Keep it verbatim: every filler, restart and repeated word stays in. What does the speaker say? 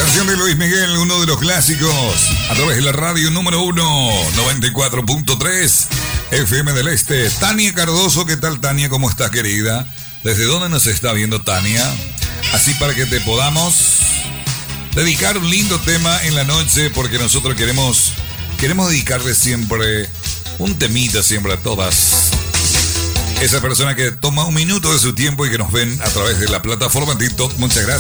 Canción de Luis Miguel, uno de los clásicos, a través de la radio número uno, noventa y cuatro punto tres, F M del Este. Tania Cardoso, ¿qué tal, Tania? ¿Cómo estás, querida? ¿Desde dónde nos está viendo, Tania? Así para que te podamos dedicar un lindo tema en la noche, porque nosotros queremos, queremos dedicarle siempre un temita siempre a todas esa persona que toma un minuto de su tiempo y que nos ven a través de la plataforma TikTok. Muchas gracias.